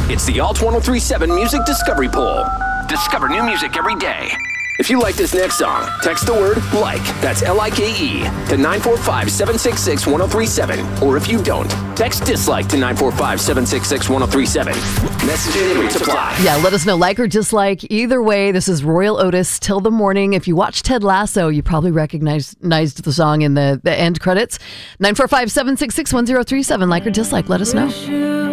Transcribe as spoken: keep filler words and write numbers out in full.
It's the Alt ten thirty-seven Music Discovery Poll. Discover new music every day. If you like this next song, text the word like, that's L I K E, to nine four five, seven six six, one oh three seven. Or if you don't, text dislike to nine four five, seven six six, one oh three seven. Messages and rates apply. Yeah, let us know, like or dislike. Either way, this is Royal Otis, Till the Morning. If you watch Ted Lasso, you probably recognized the song in the, the end credits. nine four five, seven six six, one oh three seven. Like or dislike, let us know.